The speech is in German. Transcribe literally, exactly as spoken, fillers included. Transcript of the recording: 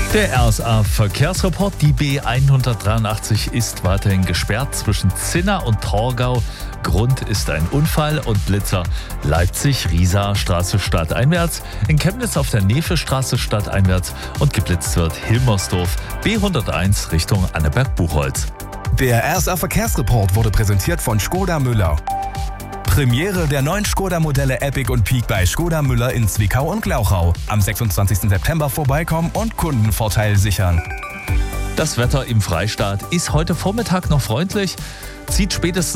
Der R S A-Verkehrsreport. Die B hundertdreiundachtzig ist weiterhin gesperrt zwischen Zinna und Torgau. Grund ist ein Unfall und Blitzer. Leipzig, Riesa, Straße stadteinwärts. In Chemnitz auf der Nefe-Straße stadteinwärts. Und geblitzt wird Hilmersdorf, B hunderteins Richtung Anneberg-Buchholz. Der R S A-Verkehrsreport wurde präsentiert von Škoda Müller. Premiere der neuen Škoda-Modelle Epic und Peak bei Škoda Müller in Zwickau und Glauchau. Am sechsundzwanzigsten September vorbeikommen und Kundenvorteil sichern. Das Wetter im Freistaat ist heute Vormittag noch freundlich, zieht spätestens